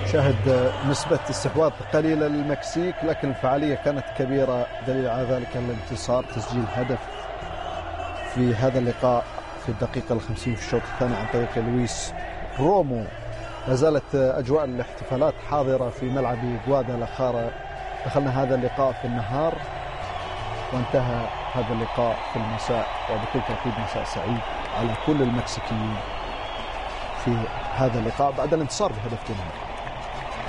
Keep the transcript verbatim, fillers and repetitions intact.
شهد نسبة استحواذ قليلة للمكسيك لكن الفعالية كانت كبيرة، دليل على ذلك الانتصار، تسجيل هدف في هذا اللقاء في الدقيقة الخمسين في الشوط الثاني عن طريق لويس رومو. لا زالت أجواء الاحتفالات حاضرة في ملعب غوادالاخارا. دخلنا هذا اللقاء في النهار وانتهى هذا اللقاء في المساء، وبكل تأكيد مساء سعيد على كل المكسيكيين في هذا اللقاء بعد الانتصار بهدف جميل.